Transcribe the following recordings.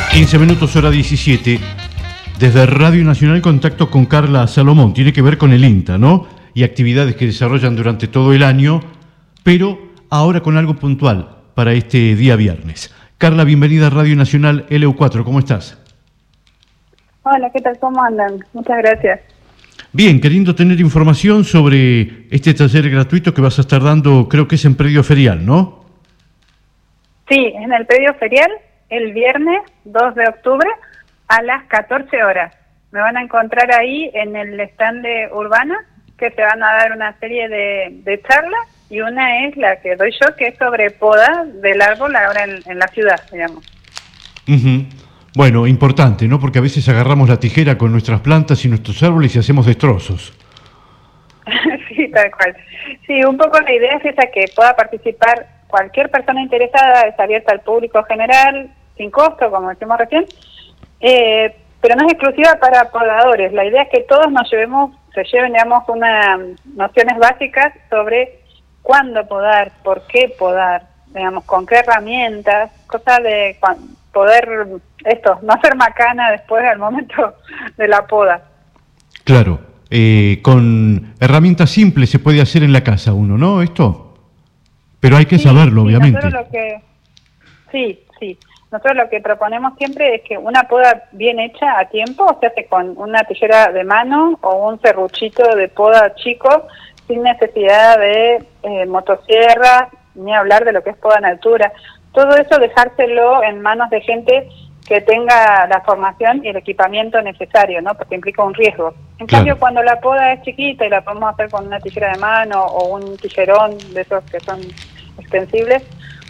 15 minutos, hora 17. Desde Radio Nacional, contacto con Carla Salomón. Tiene que ver con el INTA, ¿no? Y actividades que desarrollan durante todo el año, pero ahora con algo puntual para este día viernes. Carla, bienvenida a Radio Nacional LU4. ¿Cómo estás? Hola, ¿qué tal? ¿Cómo andan? Muchas gracias. Bien, queriendo tener información sobre este taller gratuito que vas a estar dando, creo que es en Predio Ferial, ¿no? Sí, en el Predio Ferial, el viernes 2 de octubre a las 14 horas. Me van a encontrar ahí en el stand de Urbana, que se van a dar una serie de charlas, y una es la que doy yo, que es sobre poda del árbol ahora en la ciudad, digamos. Uh-huh. Bueno, importante, ¿no? Porque a veces agarramos la tijera con nuestras plantas y nuestros árboles y hacemos destrozos. Sí, tal cual. Sí, un poco la idea es esa, que pueda participar cualquier persona interesada. Es abierta al público general, sin costo, como decimos recién, pero no es exclusiva para podadores. La idea es que todos se lleven, digamos, unas nociones básicas sobre cuándo podar, por qué podar, digamos, con qué herramientas, cosas de poder, no hacer macana después al momento de la poda. Claro, con herramientas simples se puede hacer en la casa uno, ¿no? Esto, pero hay que saberlo, obviamente. Sí. Nosotros lo que proponemos siempre es que una poda bien hecha a tiempo se hace con una tijera de mano o un serruchito de poda chico, sin necesidad de motosierra, ni hablar de lo que es poda en altura. Todo eso dejárselo en manos de gente que tenga la formación y el equipamiento necesario, ¿no? Porque implica un riesgo. En cambio, cuando la poda es chiquita y la podemos hacer con una tijera de mano o un tijerón de esos que son extensibles,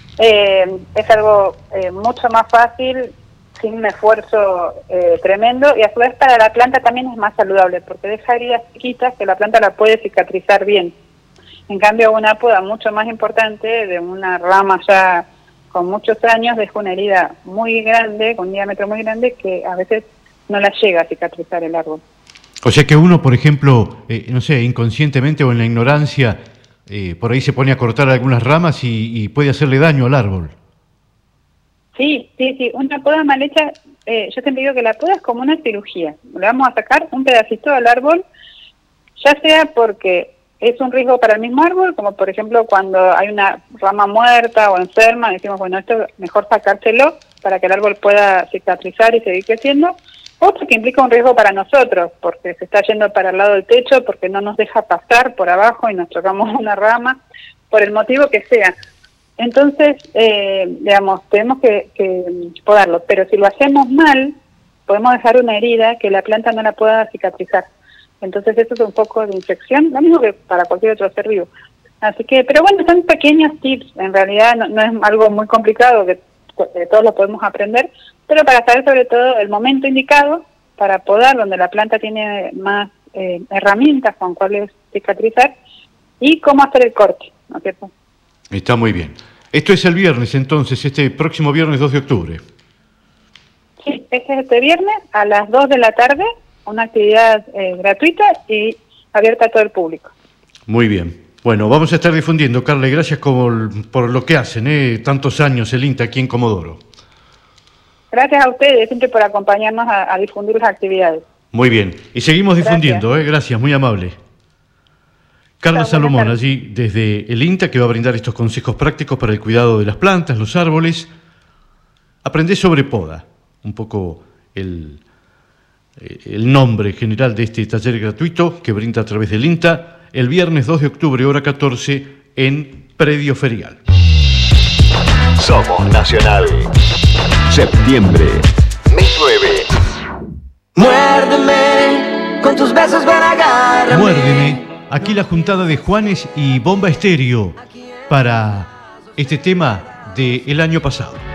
es algo mucho más fácil, sin un esfuerzo tremendo, y a su vez para la planta también es más saludable, porque deja heridas chiquitas que la planta la puede cicatrizar bien. En cambio, una poda mucho más importante, de una rama ya con muchos años, deja una herida muy grande, con un diámetro muy grande, que a veces no la llega a cicatrizar el árbol. O sea que uno, por ejemplo, no sé, inconscientemente o en la ignorancia, por ahí se pone a cortar algunas ramas y puede hacerle daño al árbol. Sí, una poda mal hecha, yo siempre digo que la poda es como una cirugía. Le vamos a sacar un pedacito al árbol, ya sea porque es un riesgo para el mismo árbol, como por ejemplo cuando hay una rama muerta o enferma, decimos, bueno, esto es mejor sacárselo para que el árbol pueda cicatrizar y seguir creciendo. Otro que implica un riesgo para nosotros, porque se está yendo para el lado del techo, porque no nos deja pasar por abajo y nos chocamos una rama, por el motivo que sea. Entonces, digamos, tenemos que podarlo, pero si lo hacemos mal, podemos dejar una herida que la planta no la pueda cicatrizar. Entonces eso es un foco de infección, lo mismo que para cualquier otro ser vivo. Así que, pero bueno, son pequeños tips, en realidad no es algo muy complicado, que todos lo podemos aprender, pero para saber sobre todo el momento indicado para podar, donde la planta tiene más herramientas con cuales cicatrizar, y cómo hacer el corte, ¿no es cierto? Está muy bien. Esto es el viernes, entonces, este próximo viernes 2 de octubre. Sí, este viernes a las 2 de la tarde, una actividad gratuita y abierta a todo el público. Muy bien. Bueno, vamos a estar difundiendo, Carla, y gracias por lo que hacen, tantos años el INTA aquí en Comodoro. Gracias a ustedes siempre por acompañarnos a difundir las actividades. Muy bien, y seguimos difundiendo, gracias, muy amable. Carla Salomón, allí desde el INTA, que va a brindar estos consejos prácticos para el cuidado de las plantas, los árboles. Aprendés sobre poda, un poco el nombre general de este taller gratuito que brinda a través del INTA, el viernes 2 de octubre, hora 14, en Predio Ferial. Somos Nacional. Septiembre, mes 9. Muérdeme, con tus besos ven, agárrame. Muérdeme. Aquí la juntada de Juanes y Bomba Estéreo para este tema del año pasado.